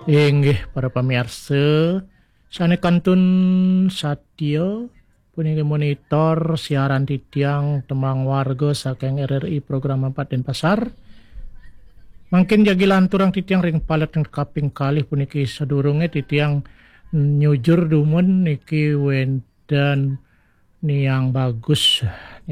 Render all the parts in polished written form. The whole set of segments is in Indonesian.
Inggih para pamirsa, sanekantun satya punika monitor siaran titiang tembang warga saking RRI program 4 Denpasar. Mungkin jagi lanturang titiang ring palet yang kaping kalih puniki sadurunge titiang nyujur dumun niki wendan yang bagus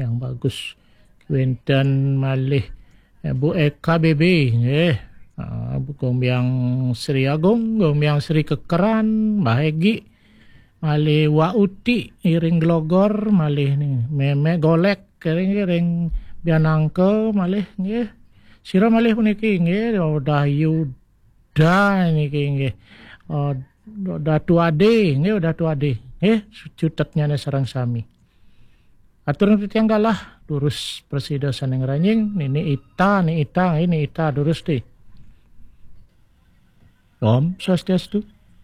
wendan malih Bu Eka BB nggih. Gombyang Sri Agung, Gombyang Sri Kekeran, Bahegi, malih Wauti, iring Glogor, malih nih Meme Golek, kering Bianangke, malih nggih. Sira malih puniki nggih, Yuda niki nggih. Datu Ade, nggih Datu Ade. Nggih, cutetnya sareng sami. Atur titiang galah lurus presida saneng ranjing, ini Ita lurus deh. Om Swastiastu.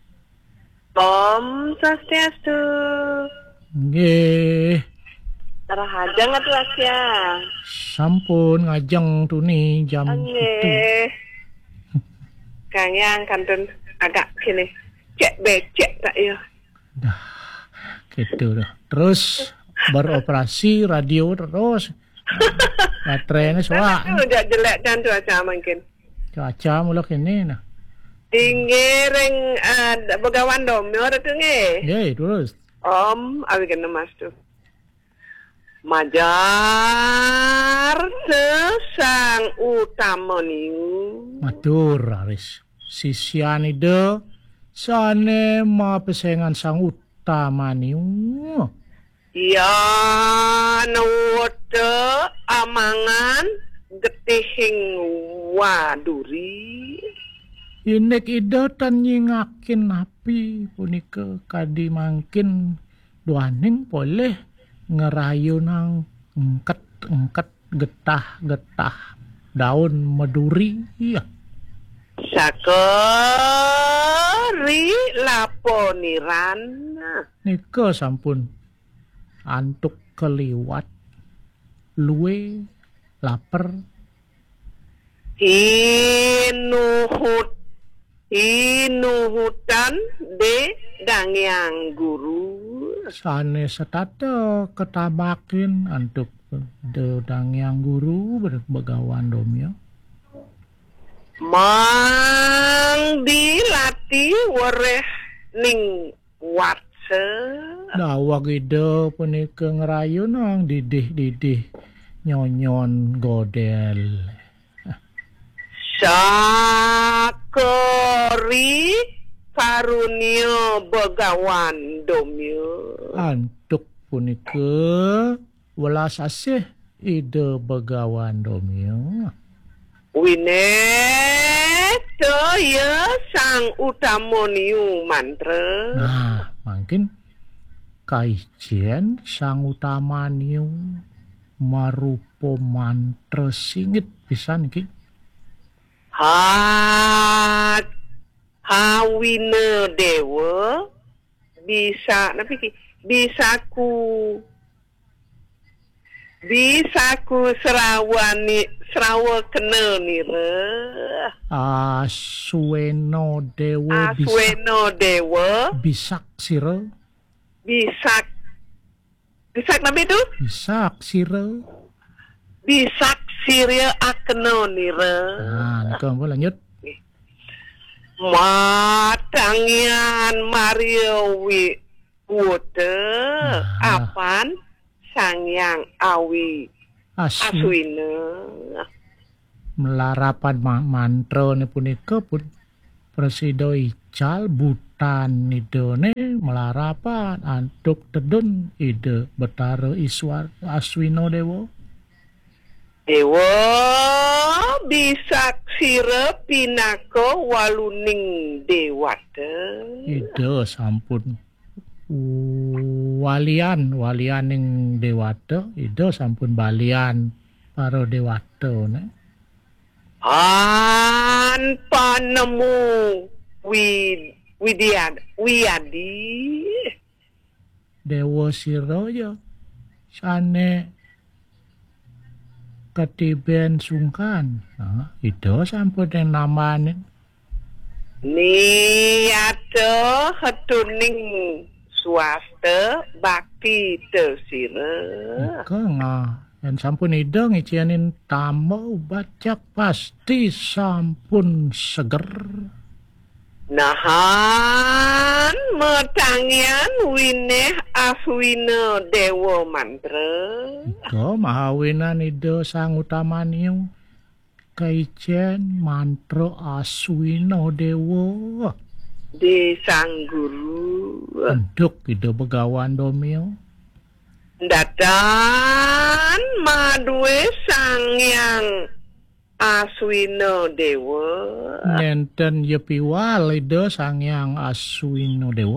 Om Swastiastu. Nggih. Terhadang atuh ya. Sampun ngajeng tuni jam itu. Kang yang kantun agak gini. Cek becek tak ya. Dah. Gitu dah. Terus beroperasi radio terus. Baterainya soak. Udah jelek dan cuaca mungkin. Cuaca mulai kini nah. Tinggi ring begawan domyo itu nge. Nggih, terus. Om, awi kena mas tu. Majar sesang utama niu. Matur aris. Sisian ide sane ma pesengan sang utama niu. Ya, nuwete amangan getihing waduri. Inek ida tan nyingakin api punika kadi mangkin duaning boleh ngerayu nang engket getah daun meduri iya. Sakeri laponiran. Nika sampun antuk keliwat luwe lapar Inuhutan de dangyang guru. Sane setata ketabakin antuk de dangyang guru begawan domyo. Mang dilatih wareh ning watse. Dawag ide punika ngerayu nang didih nyonyon godel. Sakori karunio begawan domyo. Antuk punika welas asih ide begawan domyo. Wineto ya sang utamoniu mantra. Nah, mungkin kaijien sang utamaniu marupo mantra singit pisan iki. Hawine dewa bisa ku serawa kena nira. Asweno dewa bisak sira. Bisak nabi tu? Bisak sira. Bisak sira akena nira. Nah, nika ampun lanjut. Matangyan Mario Wute apan sangyang awi aswina. Melarapan mantra ni punika pun Presida Ical Butan idone melarapan antuk tedun ide Betara Iswar Aswino Dewa. Dewa bisa sira pinaka waluning dewata. Ide sampun walian ning dewata, ide sampun balian para dewata ne. An panemu wiyadi. Dewa sira ya sane ketiben sungkan. Nah, itu sampun yang namanya Niate hetuning swasta bakti tersira. Ika yang sampun ida ngicianin tamu bacak pasti sampun seger. Nahan metangyan wineh aswina dewa mantra. Ika mahawinan ida sang utamaniu kaicen mantra aswina dewa. Di sang guru. Enduk ida begawan domio. Datan madue sangyang aswina dewa. Nenten yepiwal ida sangyang aswina dewa.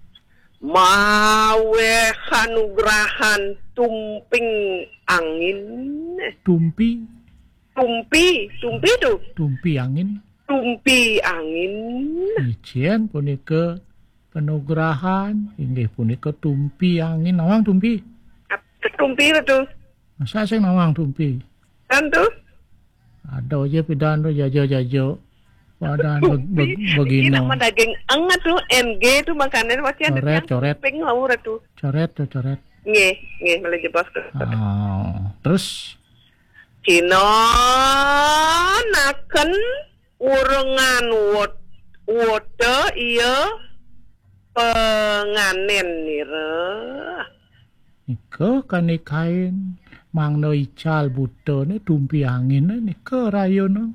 Mawe kanugrahan tumping angin. Tumpi Tumpi angin. tumpi angin. Icien punika penugrahan inggih punika tumpi angin. Nawang tumpi. Tumpi itu. Masa sing nawang tumpi. Tentu. Ada aja pidano jajo-jajo. Padahal Ini begino. nama daging engat tuh NG tuh makanan pasti ada Coret. tumping laur tuh. Coret. Nggih, malah jebas. Oh, terus Cina naken urengan wote iya penganen nira. nika kanikain mangno ical butone tumpi angin nika rayono.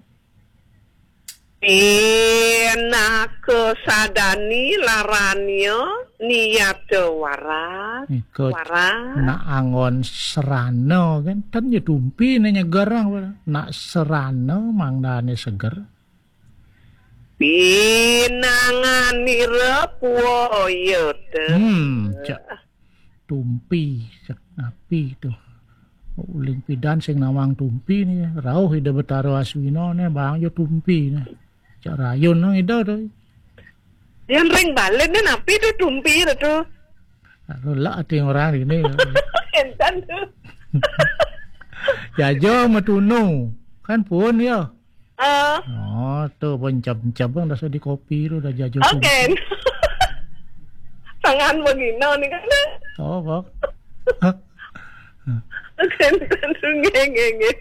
Ina kesadani laranyo niat waras. Nika nak angon serano kan ya tumpi nyegerang nak serano mangnane seger. Pinanganira puoyote. Cak tumpi cak napi tuh. Uling pidan sing nawang tumpi nih rauh ida betaro aswino nih bang yo tumpi nih. Cak rayon nang ida tuh. Yang ring balen nih napi tuh tumpi itu. Lalu lah ting orang ini. Entan tuh. Jajo metunu kan pun ya. Oh, tuh pencap-pencap bang dah di kopi tu dah jajo. oke. Tangan begini nih kan. Oh, bak. Kan nge.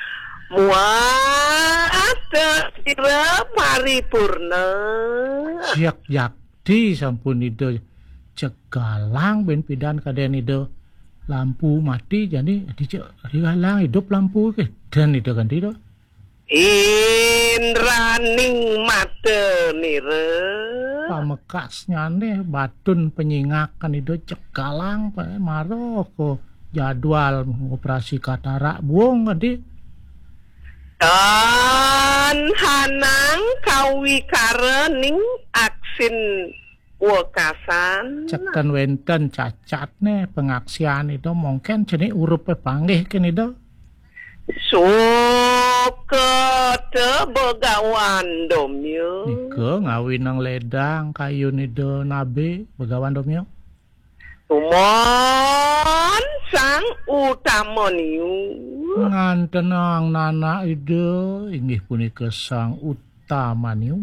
Muat sira paripurna. Siak yakti sampun itu cegalang ben pidan kaden itu lampu mati jadi digalang hidup lampu ke dan itu kan tidak. Indraning mata nira. Pamekasnya nih batun penyingakan itu cegalang pak maro ko jadwal operasi katarak buang tadi. Dan hanang kawikara ning aksin wekasan. Cekan wenten cacat nih pengaksian itu mungkin jenis urupe panggih kan itu. Sokete begawan domyo. Nika ngawin nang ledang kayu nido nabe begawan domyo. Tumon sang utamoniu. Nganten ang nana ide inggih punika sang utamaniu.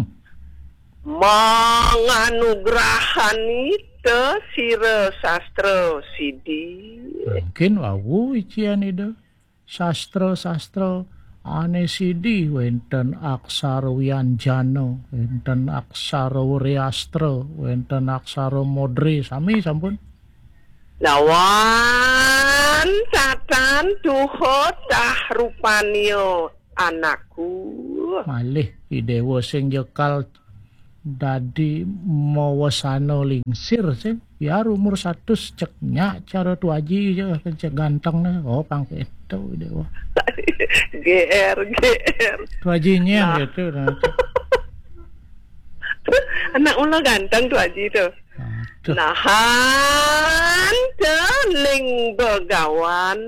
Manganugrahani te sira sastra sidi. Mungkin wawu ician ide sastra ane sidi wenten aksara wianjana, wenten aksara wriastra, wenten aksara modre sami sampun. Lawan tatan tuho tah rupanio anakku. Malih idewa sing jekal dadi mawasana lingsir sing biar umur 100 ceknya cara tuaji aja cek ganteng nih pangke itu idewa. GR. Tuajinya gitu. Anak ulah ganteng tu aji tu. Nahan teling begawan.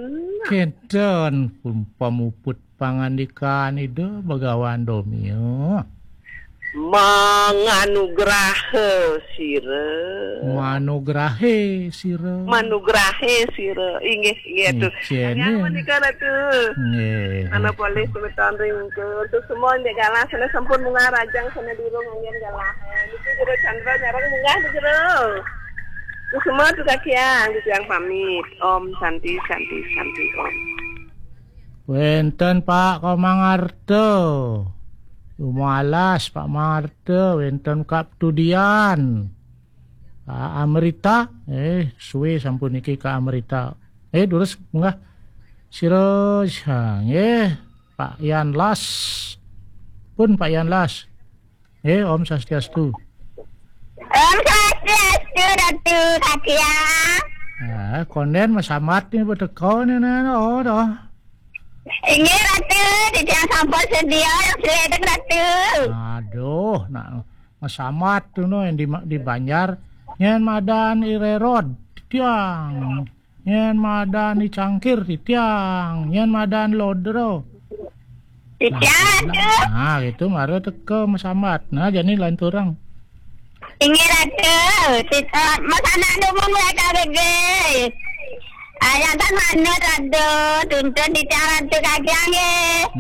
Kedon pamuput pangandikan itu begawan domio. Manganugrahe sira. Manugrahe sira. Manugrahe sira. Inggih atuh. Icen. Ya menika ratu. Nggih. Ana polis semeton ring ke untuk semua ndek galah sana sampun munggah rajang sana dirung ngien galah. Niki jero Chandra nyarang munggah jero. Terus semua tuh kakian gitu yang pamit. Om Santi Om. Wenten Pak Komangarto. Lumalas Pak Mangarto, wenten Kaptudian. Pak Amrita, suwe sampun iki Kak Amrita. Durus munggah. Sira Pak Yan Las. Pun Pak Yan Las. Om Swastiastu. Om Swastiastu Ratu Kakia. Konden masamat ni beteko ni doh. Ini Ratu, tidak sampun sedia yang sudah Ratu. Aduh, nak masamat tu no yang di Banjar. Nyen madan irerod tiang. Nyen madan di Cangkir tiang. Nyen madan lodro. Tidak Ratu. Nah, gitu maro teko masamat. Nah, jadi lain turang. Ini Ratu, tidak masana dulu mereka bege. Ayah kan mana Ratu, tuntun di cara Ratu Kakia nge.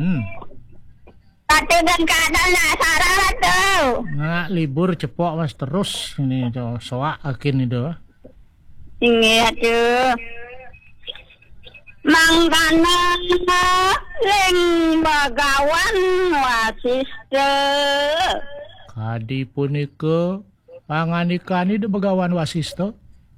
Ratu dan kadang nak sarang Ratu. Nah, libur cepok mas terus ini soak akin itu. Ini Ratu. Mangkana ling bagawan wasista. Kadi punika panganikani de begawan wasista.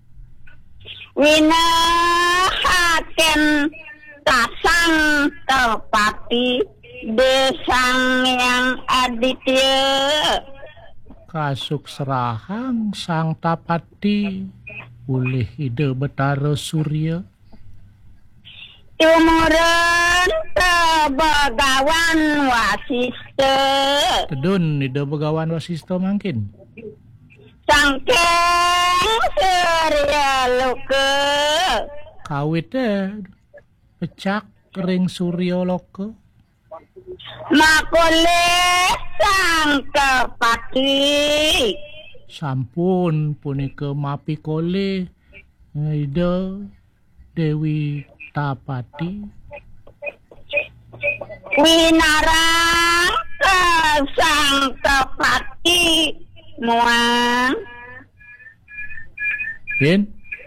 Wina haken tasang tepati desang yang aditya. Kasuk serahang sang tapati pulih ide betara surya. Tumuran tebagawan wasista. Tedun ide begawan wasista mangkin. Sangkeng surya loka. Kawit pecak ring surya loka. Makole sang kepati. Sampun punika mapi kole ide Dewi Tapati. Winarang sang kepati. Muang Bin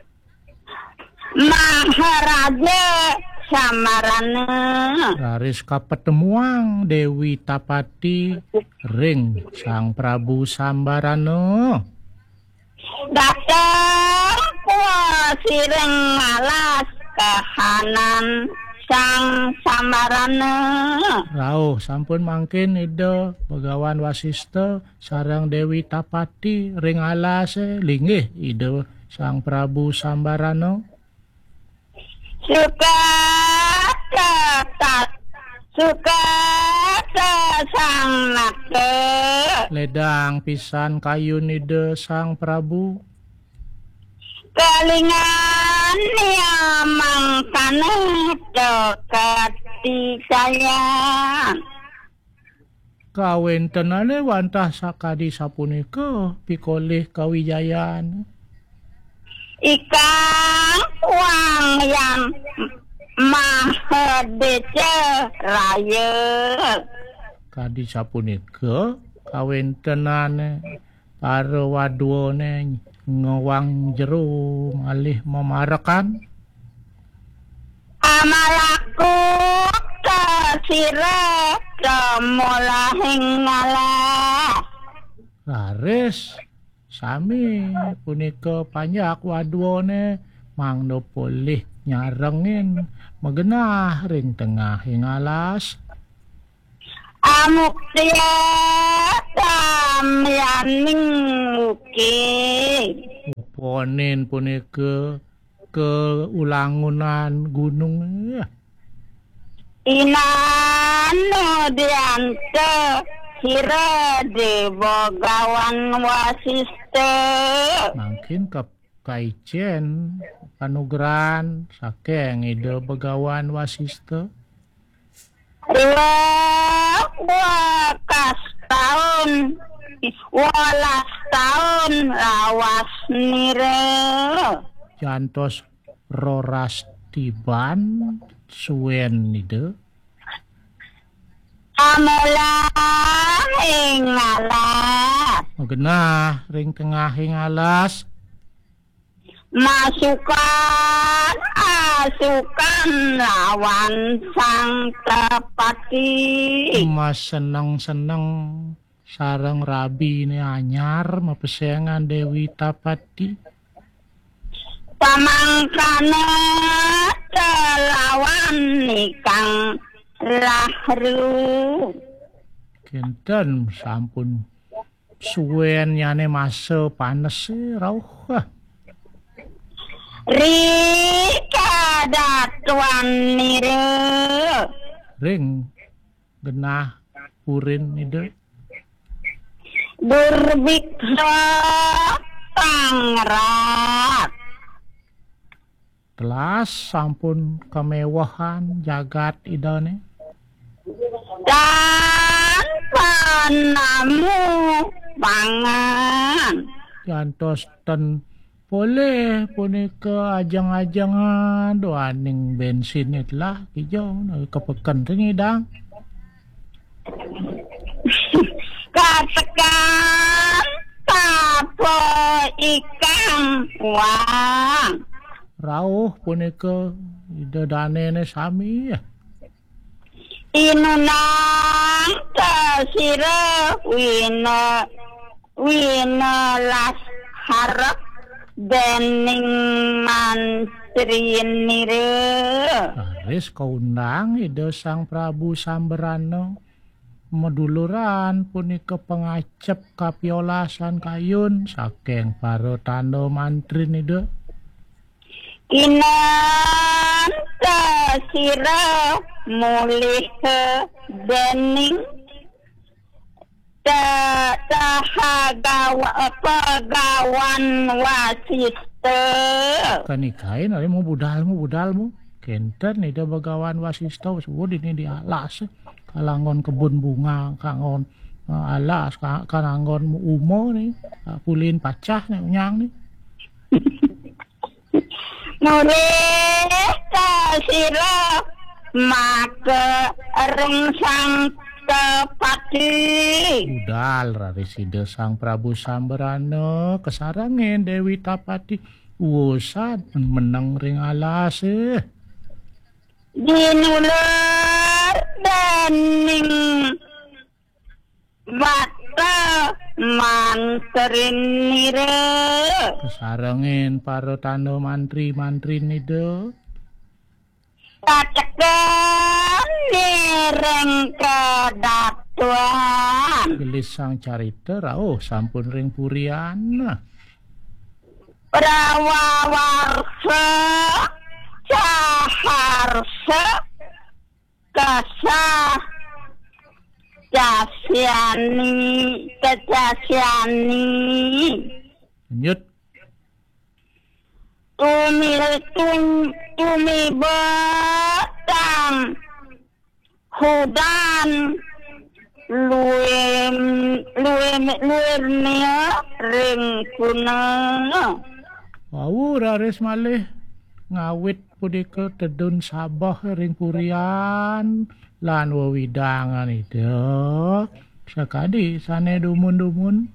Maharaja Samarana. Raris kapetemuang Dewi Tapati ring Sang Prabu Sambarana. Datang sireng alas kahanan Sang Samarana. Rauh sampun mangkin ida Begawan Wasista sarang Dewi Tapati ring alas linggih ida Sang Prabu Sambarana. Suka sang nake. Ledang pisan kayun ida Sang Prabu. Kelingan yang mangkana dekat di sayang. Kawin tenane wantah sakadi sapunika pikolih kawijayan. Ikan uang yang mahadece raya. Kadi sapunika kawin tenane para wadwane ngewang jero malih memarakan. Amalaku kesire kemulahing ngalah. Laris sami punika panjak wadwane mangdo polih nyarengin megenah ring tengah ing alas. Amuk dia samyaning uki. Uponin punika keulangunan gunung. Inano diante sira de Begawan Wasista. Mungkin kaijen panugeran saking ide Begawan Wasista. Wakas tahun welas taun lawas nire. Jantos roras tiban suwen ide. Amula ing alas. Genah ring tengahing alas. Masukan asukan lawan sang tepati. Mas seneng-seneng sareng rabi ini anyar mapesengan Dewi Tapati. Pamangkana lawan nikang lahru. Kinten sampun suwen nyane masa panes rauh. Rika datuan nire. Ring genah purin ide. Durbiksa pangrat. Telas sampun kemewahan jagat idane. Dan panamu pangan. Jantos ten boleh punika ajang-ajangan doaning bensin itlah hijau kepeken ring idang. Katakan tapo ikan wang. Rauh punika ide danene sami ya. Inunang tasira wina las harap dening mantri nire. Aris kaundang ide Sang Prabu Samberana meduluran punika pengacep kapiolasan kayun saking para tanda mantri ide. Inan tasira mulih dening pagawan wasista. Kanikain ari mau budalmu. Kenten ida bagawan wasista sebut ini di alas. Kalangon kebun bunga kangon alas kanangon umo nih. Pulin pacah nih unyang nih. Mulih tasira maka rengsang tepati. Budal raris ide Sang Prabu Samberana kesarangin Dewi Tapati usan menang ring alas. Dinular dening mata manterin nire. Kesarangin para tanda mantri-mantri nide. Katakan nireng kedatuan. Gelis sang carita rauh sampun ring purian. Prawawarsa caharsa kasah kejasiani Nyut tumi batang hudan luemnya ring kuna. wau raris malih ngawit punika tedun sabah ring purian lan wewidangan ide sakadi sane dumun-dumun.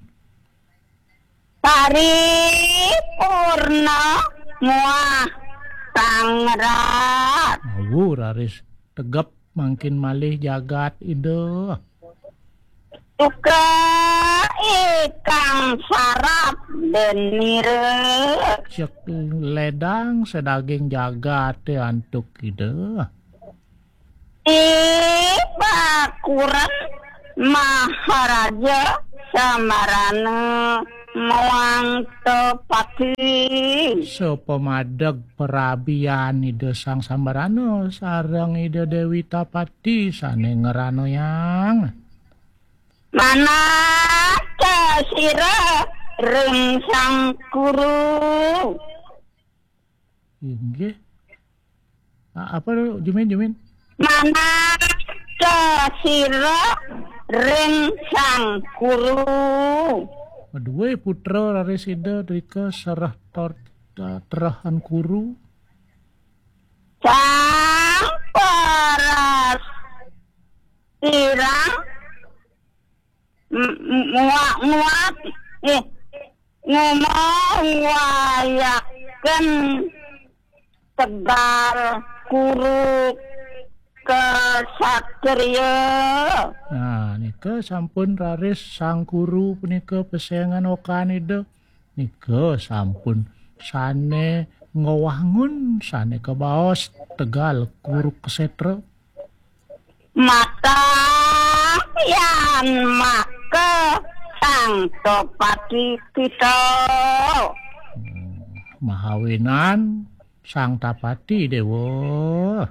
Paripurna muah tangrat. Wau raris tegep mangkin malih jagat ide. Tuka ikang sarap denire. Cek ledang sedaging jagat antuk ide. Ibakuran Maharaja Samarana muang tepati. Sepemadeg perabian ide Sang Sambarana sareng ide Dewi Tapati sane ngerano yang. Mana kasira ring sang guru. Inggih. Apa Jumin? Mana kasira ring sang guru. Aduh, putra Rarisida Drika sarah terahan guru. Sang paras irang muat ngomong wayaken tegal guru kesatria. Nah, nika sampun raris sang guru punika pesayangan okanida. Nika sampun sane ngowangun sane kebaos tegal guru kesetra. Mata yan maka sang topati kita. Mahawinan sang tapati dewa.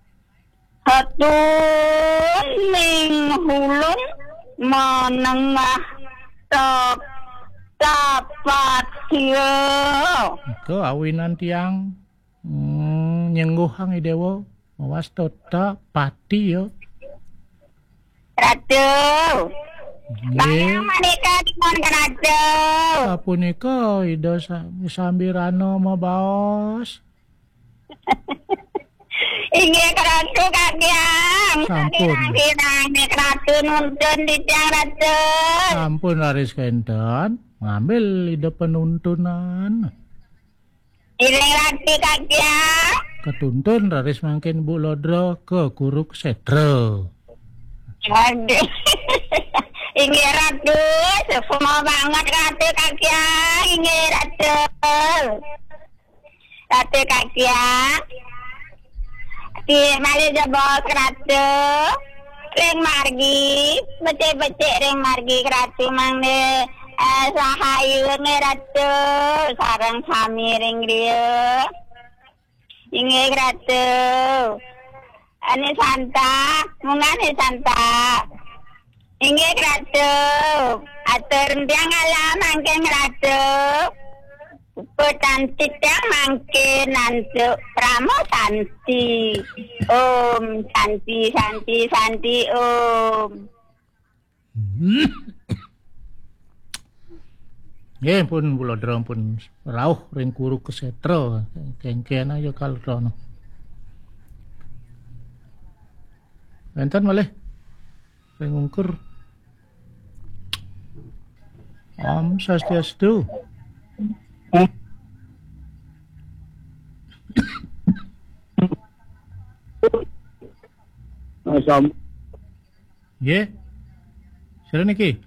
Hatuning hulun menengah tapatio. Ika awinan tiang nyengguhang idewo mawas tota pati yo. Ratu. Nggih. Bayang manika dipun ratu. Sapunika ida sambirano mabaos. Inggih ratu kagyang. Sampun. Kirang ratu nuntun di tiang ratu. Sampun laris kenten ngambil ide penuntunan. Iring ratu kagyang. Ketuntun laris mangkin Bu Lodro ke guru kesetra. Aduh. Inggih ratu, semua banget ratu kagyang. Inggih ratu. Ratu kagyang. Di mali jebol ratu. Ring margi, becik-becik ring margi ratu mangne sahayu ne ratu. Sareng sami ring dia. Inggih ratu. Ani santa, mungane santa. Inggih ratu. Atur tiang alam mangken ratu. Putan titang mangken nanti pramo santi. Om santi santi santi om. Nggih pun Bu Lodro pun rauh ring guru kesetra. Kengken aja kalrono. Enten malih ring ungkur. Om Swastiastu. Assalamualaikum. Nggih. Sira niki.